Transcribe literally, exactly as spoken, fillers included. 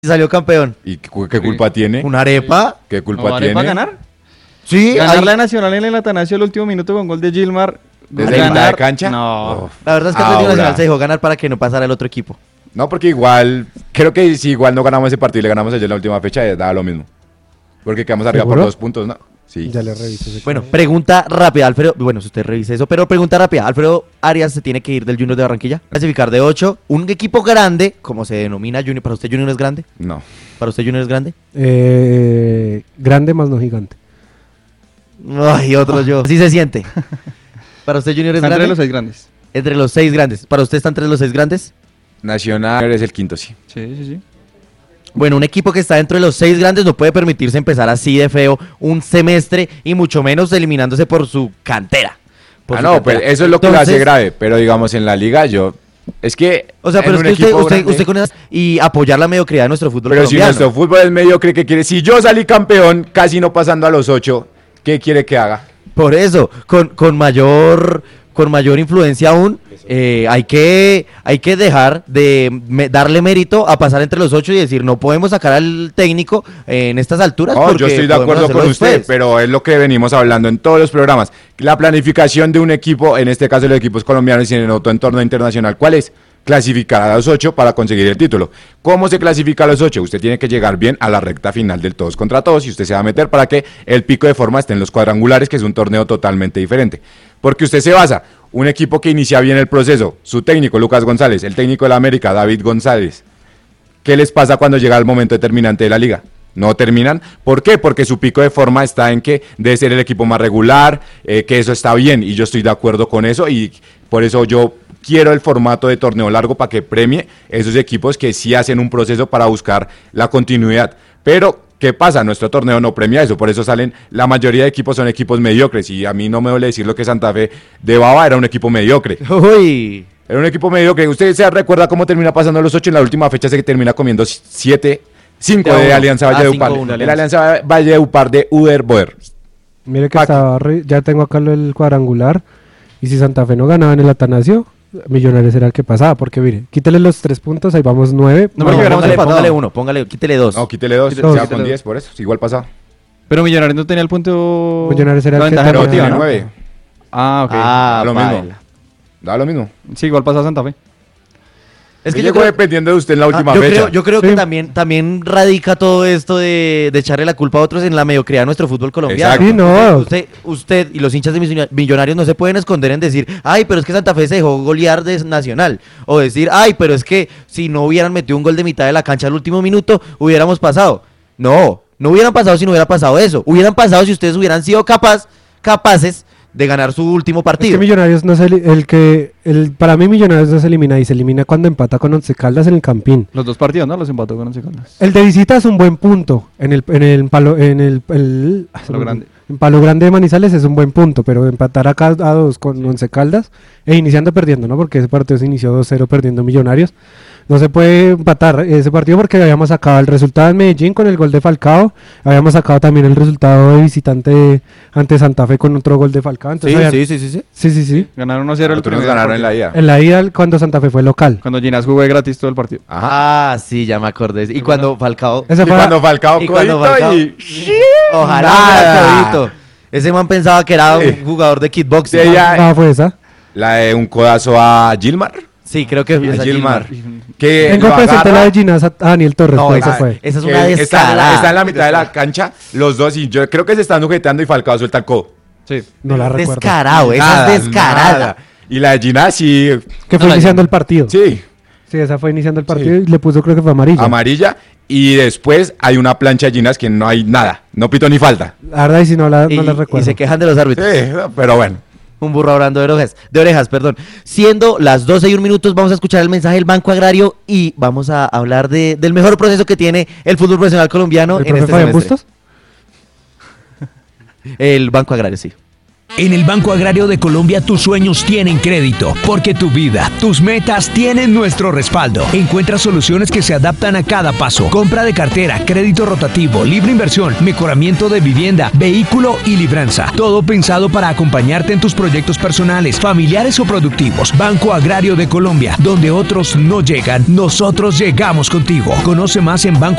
Salió campeón. ¿Y qué, qué culpa sí. tiene? ¿Una arepa? ¿Qué culpa ¿No, tiene? ¿Arepa ganar? Sí. Ganar hay... la Nacional en el Atanasio el último minuto con gol de Gilmar. ¿Desde la mitad de cancha? No. Oh. La verdad es que Atlético Nacional se dejó ganar para que no pasara el otro equipo. No, porque igual, creo que si igual no ganamos ese partido y le ganamos ayer en la última fecha, da lo mismo. Porque quedamos arriba por dos puntos, ¿no? Sí. Ya le reviso. Bueno, pregunta rápida, Alfredo. Bueno, si usted revisa eso, pero pregunta rápida. Alfredo Arias se tiene que ir del Junior de Barranquilla. Clasificar de ocho. Un equipo grande, como se denomina Junior. ¿Para usted Junior es grande? No. ¿Para usted Junior es grande? Eh, grande más no gigante. Ay, otro yo. Así se siente. ¿Para usted Junior es Está grande? entre los seis grandes. Entre los seis grandes. ¿Para usted está entre los seis grandes? Nacional es el quinto, sí. Sí, sí, sí. Bueno, un equipo que está dentro de los seis grandes no puede permitirse empezar así de feo un semestre y mucho menos eliminándose por su cantera. Por ah, su no, cantera. pues eso es lo que Entonces, lo hace grave. Pero digamos, en la liga yo... Es que... O sea, pero es que usted, usted, usted con esas... Y apoyar la mediocridad de nuestro fútbol Pero colombiano. si nuestro fútbol es mediocre, ¿qué quiere? Si yo salí campeón, casi no pasando a los ocho, ¿qué quiere que haga? Por eso, con, con mayor... con mayor influencia aún, eh, hay que hay que dejar de me, darle mérito a pasar entre los ocho y decir, no podemos sacar al técnico eh, en estas alturas. No, porque yo estoy de acuerdo con usted, después. pero es lo que venimos hablando en todos los programas. La planificación de un equipo, en este caso los equipos colombianos y en el otro entorno internacional, ¿cuál es? Clasificar a los ocho para conseguir el título. ¿Cómo se clasifica a los ocho? Usted tiene que llegar bien a la recta final del todos contra todos y usted se va a meter para que el pico de forma esté en los cuadrangulares, que es un torneo totalmente diferente. Porque usted se basa, un equipo que inicia bien el proceso, su técnico Lucas González, el técnico de la América David González, ¿qué les pasa cuando llega el momento determinante de la liga? No terminan. ¿Por qué? Porque su pico de forma está en que debe ser el equipo más regular, eh, que eso está bien y yo estoy de acuerdo con eso y por eso yo quiero el formato de torneo largo para que premie esos equipos que sí hacen un proceso para buscar la continuidad. Pero, ¿qué pasa? Nuestro torneo no premia eso, por eso salen, la mayoría de equipos son equipos mediocres y a mí no me duele decir lo que Santa Fe de Baba era un equipo mediocre. Uy. Era un equipo mediocre. ¿Usted se recuerda cómo termina pasando los ocho? En la última fecha se termina comiendo siete, cinco de Alianza Valledupar. Ah, El Alianza Valledupar de Uder Boer. Mire que Pa- estaba re- ya tengo acá lo del cuadrangular. Y si Santa Fe no ganaba en el Atanasio, Millonarios era el que pasaba. Porque mire, quítele los tres puntos, ahí vamos nueve. No, No, porque ganamos póngale, empatado. póngale uno, póngale, quítele dos. No, quítele dos, Quítele se dos, va quítele con dos. diez, por eso, igual pasado. Pero Millonarios no tenía el punto... Millonarios era la el que ventaja tenía- Pero tiene deportiva, ¿no? nueve. Ah, ok. Ah, Da lo baila. mismo. Da lo mismo. Sí, igual pasa Santa Fe. Es que Yo yo llegó creo, dependiendo de usted en la ah, última yo fecha. creo, yo creo Sí. que también, también radica todo esto de, de echarle la culpa a otros en la mediocridad de nuestro fútbol colombiano. Exacto. Sí, no. Usted, usted y los hinchas de Millonar- Millonarios no se pueden esconder en decir, ay, pero es que Santa Fe se dejó golear de Nacional. O decir, ay, pero es que si no hubieran metido un gol de mitad de la cancha al último minuto, hubiéramos pasado. No, no hubieran pasado si no hubiera pasado eso. Hubieran pasado si ustedes hubieran sido capaz, capaces de ganar su último Es partido. que Millonarios no se eli- el que el para mí Millonarios no se elimina y se elimina cuando empata con Once Caldas en el Campín. Los dos partidos, ¿no? Los empató con Once Caldas. El de visita es un buen punto en el en el palo en el, el- ah, Palo Grande. en Palo Grande de Manizales es un buen punto, pero empatar acá a dos con Once Caldas e iniciando perdiendo, ¿no? Porque ese partido se inició dos cero perdiendo Millonarios. No se puede empatar ese partido porque habíamos sacado el resultado en Medellín con el gol de Falcao, habíamos sacado también el resultado de visitante ante Santa Fe con otro gol de Falcao. Entonces, Sí, habían- sí, sí, sí, sí. sí, sí, sí. Ganaron uno cero el Nosotros nos primer ganaron en la partido. ida. En la ida cuando Santa Fe fue local. Cuando Ginás jugó de gratis todo el partido. Ajá. Ah, sí, ya me acordé. Y cuando Falcao... Esa Y fue cuando Falcao y cuando codito Falcao- y... Ojalá Nada. fuera Codito. Ese man pensaba que era Sí. un jugador de kickboxing. Sí, ya- ah, fue esa. La de un codazo a Gilmar. Sí, creo que fue A esa Gilmar. Gilmar. Que Tengo lo presente agarra, la de Ginás a a Daniel Torres, No, pero esa- esa fue. esa es que una está, descarada. está en la mitad de la cancha, los dos, y yo creo que se están sujetando y Falcao suelta el codo. Sí. No la recuerdo. Descarado, esa Nada, es descarada. nada. Y la de Ginás, sí, Que fue No, la iniciando de- el partido. sí, Sí, esa fue iniciando el partido Sí. y le puso, creo que fue amarilla. amarilla. Y después hay una plancha de Ginás que no hay nada, no pito ni falta. La verdad, y si no la, Y, no la y recuerdo. se quejan de los árbitros. Sí, pero bueno. Un burro hablando de orejas, de orejas, perdón. Siendo las doce y un minutos, vamos a escuchar el mensaje del Banco Agrario y vamos a hablar de, del mejor proceso que tiene el fútbol profesional colombiano ¿El en profe este Fabián semestre. Bustos? El Banco Agrario, sí. En el Banco Agrario de Colombia tus sueños tienen crédito, porque tu vida, tus metas tienen nuestro respaldo. Encuentra soluciones que se adaptan a cada paso. Compra de cartera, crédito rotativo, libre inversión, mejoramiento de vivienda, vehículo y libranza. Todo pensado para acompañarte en tus proyectos personales, familiares o productivos. Banco Agrario de Colombia, donde otros no llegan, nosotros llegamos contigo. Conoce más en Banco